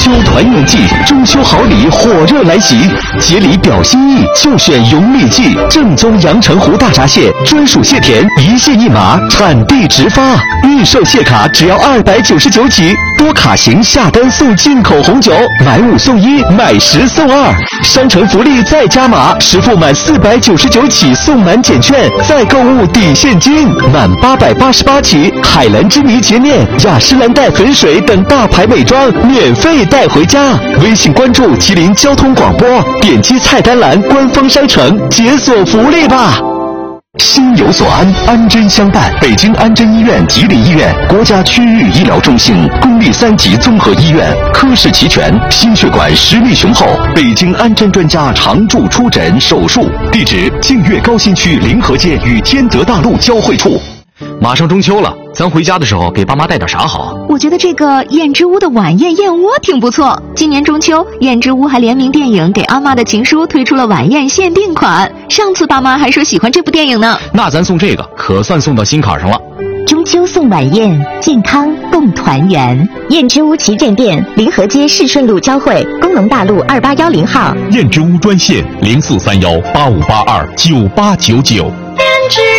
秋团圆季，中秋好礼火热来袭，节礼表心意就选永利记正宗阳澄湖大闸蟹，专属蟹田，一蟹一码，产地直发，预售蟹卡只要299起，多卡型下单送进口红酒，买5送1，买10送2，商城福利再加码，实付满499起送满减券，再购物抵现金，满888起，海蓝之谜洁面、雅诗兰黛粉水等大牌美妆免费带回家。微信关注吉林交通广播，点击菜单栏官方商城解锁福利吧。心有所安，安贞相伴。北京安贞医院、吉林医院国家区域医疗中心，公立3级综合医院，科室齐全，心血管实力雄厚。北京安贞专家常驻出诊手术，地址：净月高新区临河街与天德大路交汇处。 马上中秋了，咱回家的时候给爸妈带点啥好？ 我觉得这个燕之屋的晚宴燕窝挺不错。今年中秋，燕之屋还联名电影《给阿妈的情书》推出了晚宴限定款。上次爸妈还说喜欢这部电影呢。 那咱送这个可算送到心坎上了。 中秋送晚宴，健康共团圆。燕之屋旗舰店，临河街市顺路交汇，工农大路2810号。 燕之屋专线043185829899。